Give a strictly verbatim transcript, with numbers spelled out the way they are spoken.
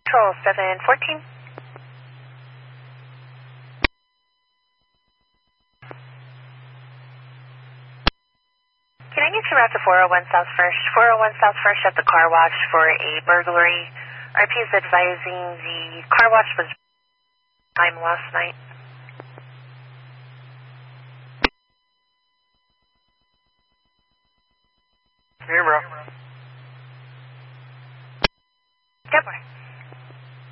Control seven fourteen. Can I get you out to four oh one South First? four oh one South First at the car wash for a burglary. R P is advising the car wash was time last night. Here, bro.